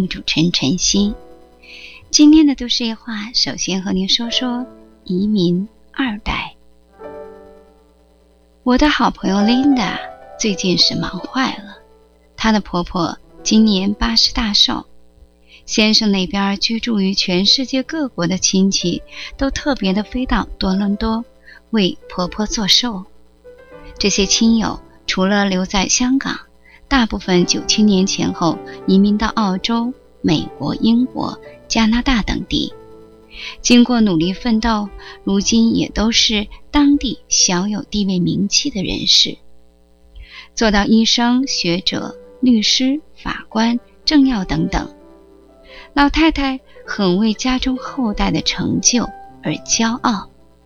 音主持人晨曦。今天的都市夜话，首先和您说说移民二代。我的好朋友 Linda 最近是忙坏了，她的婆婆今年80大寿，先生那边居住于全世界各国的亲戚都特别的飞到多伦多为婆婆做寿。这些亲友除了留在香港，大部分97年前后移民到澳洲、美国、英国、加拿大等地，经过努力奋斗，如今也都是当地小有地位名气的人士，做到医生、学者、律师、法官、政要等等。老太太很为家中后代的成就而骄傲。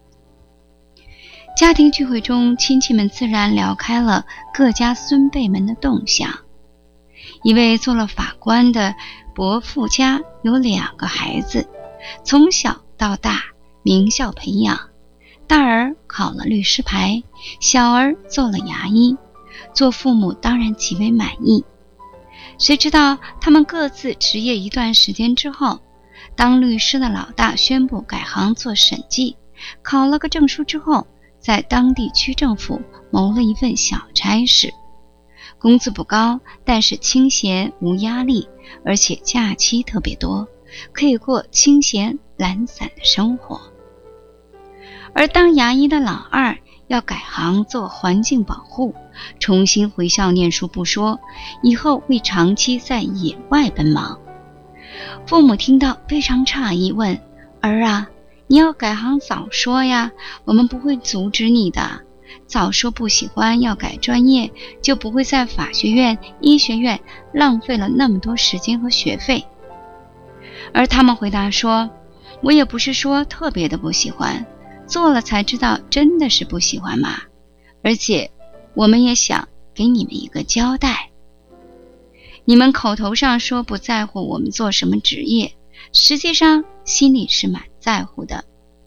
家庭聚会中，亲戚们自然聊开了各家孙辈们的动向。一位做了法官的伯父家有2个孩子，从小到大名校培养，大儿考了律师牌，小儿做了牙医，做父母当然极为满意。谁知道他们各自职业一段时间之后，当律师的老大宣布改行做审计，考了个证书之后，在当地区政府谋了一份小差事，工资不高，但是清闲无压力，而且假期特别多，可以过清闲懒散的生活。而当牙医的老二要改行做环境保护，重新回校念书不说，以后会长期在野外奔忙。父母听到非常诧异，问：儿啊，你要改行早说呀，我们不会阻止你的。早说不喜欢要改专业，就不会在法学院、医学院浪费了那么多时间和学费。而他们回答说：我也不是说特别的不喜欢，做了才知道真的是不喜欢嘛，而且我们也想给你们一个交代。你们口头上说不在乎我们做什么职业，实际上心里是蛮在乎的。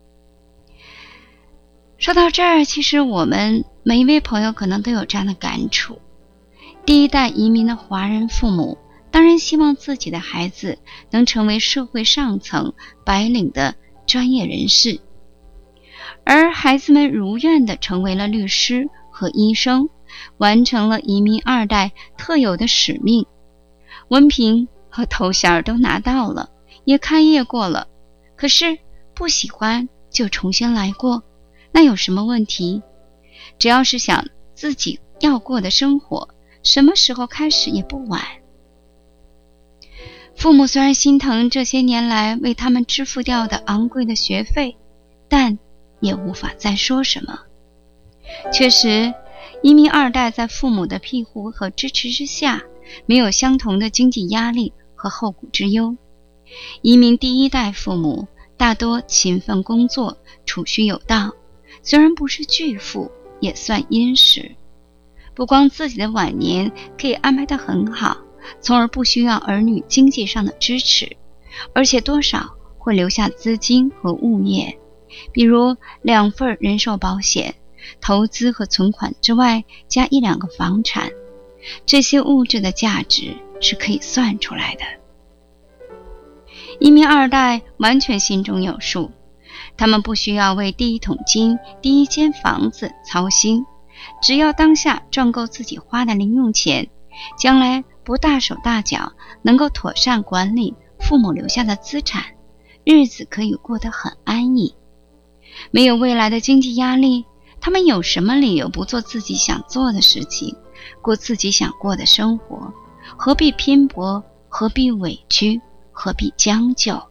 说到这儿，其实我们每一位朋友可能都有这样的感触。第一代移民的华人父母当然希望自己的孩子能成为社会上层白领的专业人士，而孩子们如愿地成为了律师和医生，完成了移民二代特有的使命，文凭和头衔都拿到了，也开业过了，可是不喜欢就重新来过，那有什么问题？只要是想自己要过的生活，什么时候开始也不晚。父母虽然心疼这些年来为他们支付掉的昂贵的学费，但也无法再说什么。确实，移民二代在父母的庇护和支持之下，没有相同的经济压力和后顾之忧。移民第一代父母大多勤奋工作，储蓄有道，虽然不是巨富，也算殷实。不光自己的晚年可以安排得很好，从而不需要儿女经济上的支持，而且多少会留下资金和物业，比如2份人寿保险，投资和存款之外加1-2个房产，这些物质的价值是可以算出来的。移民二代完全心中有数，他们不需要为第一桶金、第一间房子操心，只要当下赚够自己花的零用钱，将来不大手大脚，能够妥善管理父母留下的资产，日子可以过得很安逸。没有未来的经济压力，他们有什么理由不做自己想做的事情，过自己想过的生活？何必拼搏？何必委屈？何必将就？